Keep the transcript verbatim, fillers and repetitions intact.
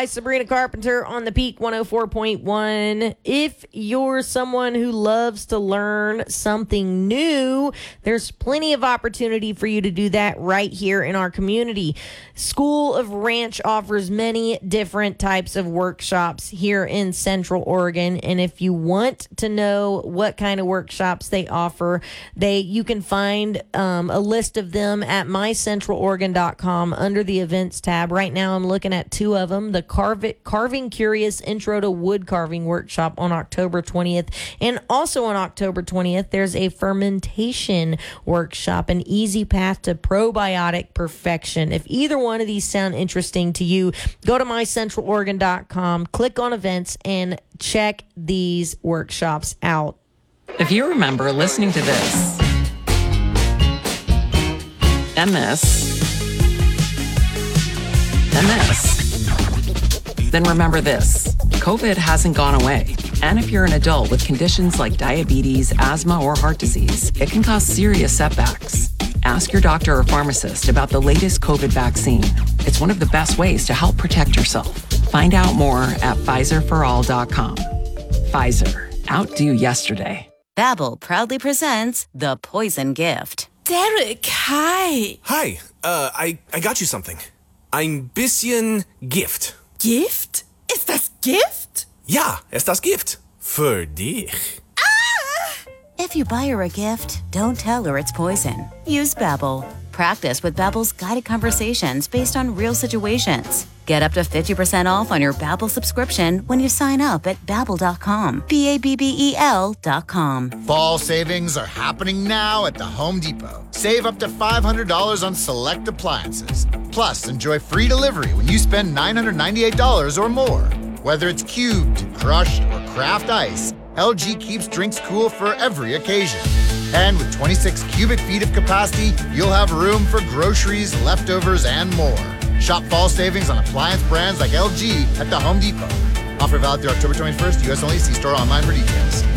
by Sabrina Carpenter on the Peak one oh four point one. If you're someone who loves to learn something new, there's plenty of opportunity for you to do that right here in our community. School of Ranch offers many different types of workshops here in Central Oregon, and if you want to know what kind of workshops they offer, they you can find um, a list of them at my central oregon dot com under the events tab. Right now I'm looking at two of them: the Carve- Carving Curious Intro to Wood Carving Workshop on October twentieth, and also on October twentieth there's a fermentation workshop, an easy path to probiotic perfection. If either one of these sound interesting to you, go to my central oregon dot com, click on events, and check these workshops out. If you remember listening to this and this and this, then remember this: COVID hasn't gone away. And if you're an adult with conditions like diabetes, asthma, or heart disease, it can cause serious setbacks. Ask your doctor or pharmacist about the latest COVID vaccine. It's one of the best ways to help protect yourself. Find out more at Pfizer for all dot com. Pfizer. Outdo yesterday. Babbel proudly presents The Poison Gift. Derek, hi. Hi, uh, I, I got you something. Ein bisschen Gift. Gift? Ist das Gift? Ja, ist das Gift. Für dich. If you buy her a gift, don't tell her it's poison. Use Babbel. Practice with Babbel's guided conversations based on real situations. Get up to fifty percent off on your Babbel subscription when you sign up at babbel dot com. B A B B E L dot com. Fall savings are happening now at the Home Depot. Save up to five hundred dollars on select appliances. Plus, enjoy free delivery when you spend nine hundred ninety-eight dollars or more. Whether it's cubed, crushed, or craft ice, L G keeps drinks cool for every occasion. And with twenty-six cubic feet of capacity, you'll have room for groceries, leftovers, and more. Shop fall savings on appliance brands like L G at the Home Depot. Offer valid through October twenty-first, U S only. See store online for details.